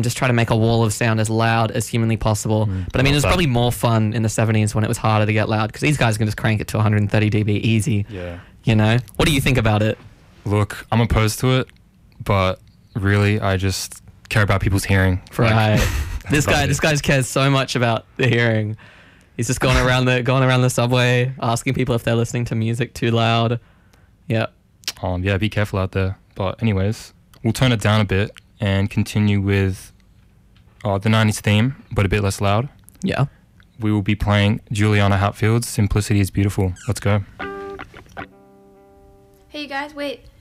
and just try to make a wall of sound as loud as humanly possible. But I mean, it was probably more fun in the 70s when it was harder to get loud, because these guys can just crank it to 130 dB easy. Yeah. You know? What do you think about it? Look, I'm opposed to it, but really, I just care about people's hearing. Right. This about guy cares so much about the hearing. He's just going around the subway, asking people if they're listening to music too loud. Yeah. Yeah, be careful out there. But anyways, we'll turn it down a bit and continue with the 90s theme, but a bit less loud. Yeah. We will be playing Juliana Hatfield's Simplicity is Beautiful. Let's go. Hey, you guys, wait.